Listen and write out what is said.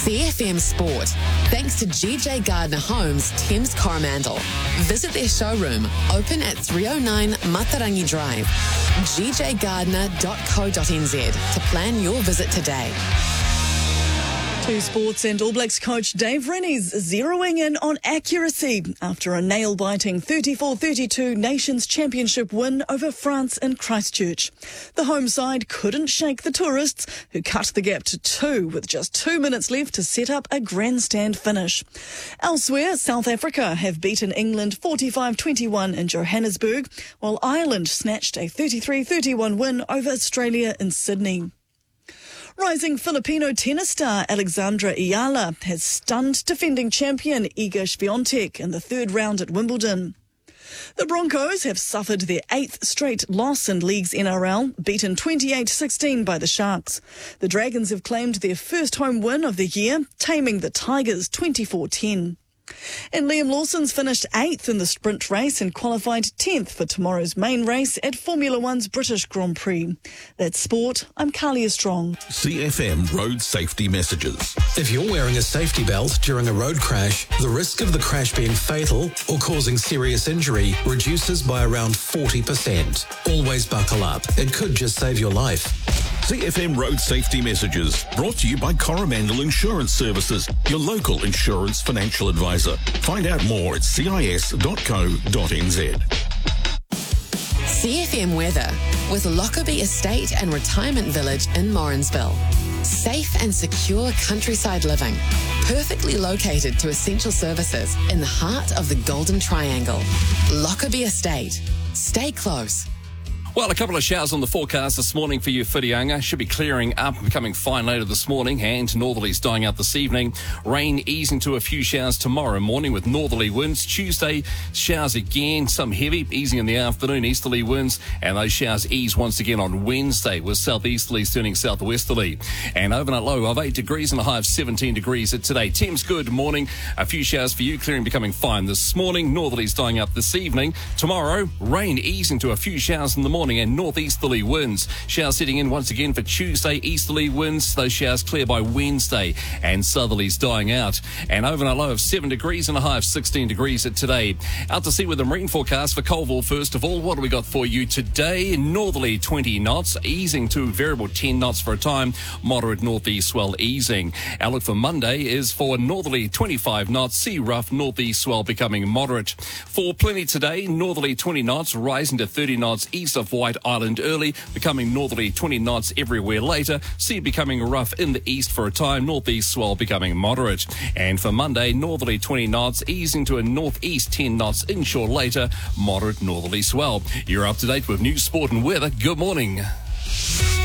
CFM Sport. Thanks to GJ Gardner Homes, Thames Coromandel. Visit their showroom, open at 309 Matarangi Drive. gjgardner.co.nz to plan your visit today. To sports, and All Blacks coach Dave Rennie's zeroing in on accuracy after a nail-biting 34-32 Nations Championship win over France in Christchurch. The home side couldn't shake the tourists, who cut the gap to 2 with just 2 minutes left to set up a grandstand finish. Elsewhere, South Africa have beaten England 45-21 in Johannesburg, while Ireland snatched a 33-31 win over Australia in Sydney. Rising Filipino tennis star Alexandra Ayala has stunned defending champion Iga Swiatek in the third round at Wimbledon. The Broncos have suffered their 8th straight loss in League's NRL, beaten 28-16 by the Sharks. The Dragons have claimed their first home win of the year, taming the Tigers 24-10. And Liam Lawson's finished 8th in the sprint race and qualified 10th for tomorrow's main race at Formula One's British Grand Prix. That's sport. I'm Carlia Strong. CFM Road Safety Messages. If you're wearing a safety belt during a road crash, the risk of the crash being fatal or causing serious injury reduces by around 40%. Always buckle up. It could just save your life. CFM Road Safety Messages, brought to you by Coromandel Insurance Services, your local insurance financial advisor. Find out more at cis.co.nz. CFM weather with Lockerbie Estate and Retirement Village in Morrinsville. Safe and secure countryside living, perfectly located to essential services in the heart of the Golden Triangle. Lockerbie Estate. Stay close. Well, a couple of showers on the forecast this morning for you, Whitianga. Should be clearing up and becoming fine later this morning, and northerlies dying out this evening. Rain easing to a few showers tomorrow morning with northerly winds. Tuesday, showers again, some heavy, easing in the afternoon, easterly winds, and those showers ease once again on Wednesday with southeasterlies turning southwesterly. An overnight low of 8 degrees and a high of 17 degrees today. Thames, good morning. A few showers for you, clearing becoming fine this morning. Northerlies dying up this evening. Tomorrow, rain easing to a few showers in the morning and northeasterly winds. Showers setting in once again for Tuesday, easterly winds. Those showers clear by Wednesday, and southerlies dying out. An overnight low of 7 degrees and a high of 16 degrees today. Out to sea with the marine forecast for Colville first of all. What do we got for you today? Northerly 20 knots, easing to variable 10 knots for a time. Moderate northeast swell easing. Outlook for Monday is for northerly 25 knots, sea rough, northeast swell becoming moderate. For Plenty today, northerly 20 knots, rising to 30 knots east of White Island early, becoming northerly 20 knots everywhere later. Sea becoming rough in the east for a time, northeast swell becoming moderate. And for Monday, northerly 20 knots, easing to a northeast 10 knots inshore later, moderate northerly swell. You're up to date with news, sport and weather. Good morning.